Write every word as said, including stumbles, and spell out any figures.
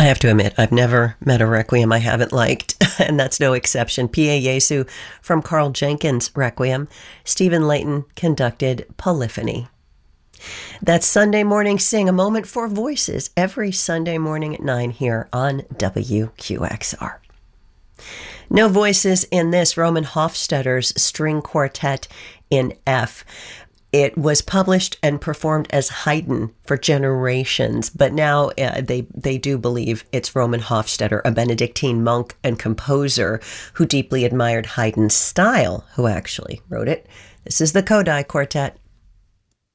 have to admit, I've never met a requiem I haven't liked, and that's no exception. Pie Jesu from Carl Jenkins' Requiem. Stephen Layton conducted Polyphony. That's Sunday Morning Sing, a moment for voices, every Sunday morning at nine here on W Q X R. No voices in this, Roman Hofstadter's String Quartet in F. It was published and performed as Haydn for generations, but now uh, they, they do believe it's Roman Hofstadter, a Benedictine monk and composer who deeply admired Haydn's style, who actually wrote it. This is the Kodai Quartet.